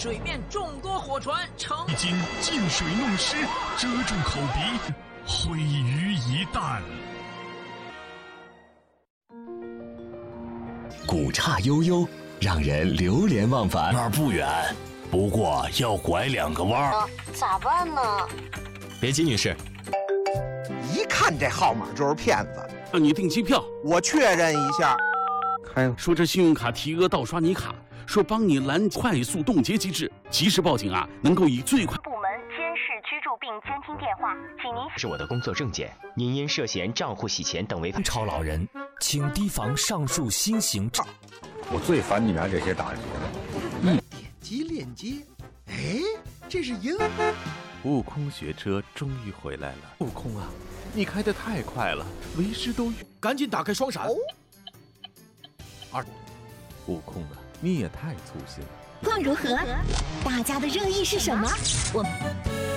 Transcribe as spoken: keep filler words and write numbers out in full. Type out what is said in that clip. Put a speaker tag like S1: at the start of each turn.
S1: 水面众多火船乘
S2: 已经进水弄湿，遮住口鼻，毁于一旦。
S3: 古刹悠悠，让人流连忘返。
S4: 那儿不远，不过要拐两个弯儿、
S5: 啊。咋办呢？
S3: 别急，女士。
S6: 一看这号码就是骗子。
S7: 让你订机票，
S6: 我确认一下。
S7: 开了。说这信用卡提额盗刷你卡，说帮你拦快速冻结机制，及时报警啊，能够以最快。
S8: 部门监视居住并监听电话，请您
S9: 是我的工作证件，您因涉嫌账户洗钱等违法。
S10: 超老人，请提防上述新型。
S11: 我最烦你们这些打劫的。
S6: 嗯，点击链接，哎，这是英。
S12: 悟空学车终于回来了。悟空啊，你开得太快了，为师都
S13: 赶紧打开双闪。哦、
S12: 二，悟空啊，你也太粗心了。
S14: 况如何？大家的热议是什么？我。